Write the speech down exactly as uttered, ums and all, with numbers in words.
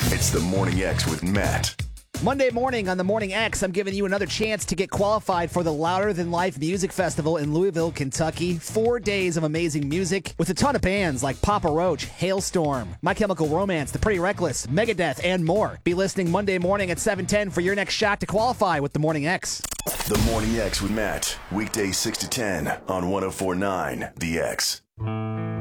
It's the Morning X with Matt. Monday morning on the Morning X, I'm giving you another chance to get qualified for the Louder Than Life Music Festival in Louisville, Kentucky. Four days of amazing music with a ton of bands like Papa Roach, Hailstorm, My Chemical Romance, The Pretty Reckless, Megadeth, and more. Be listening Monday morning at seven ten for your next shot to qualify with the Morning X. The Morning X with Matt. Weekdays six to ten on one oh four point nine The X.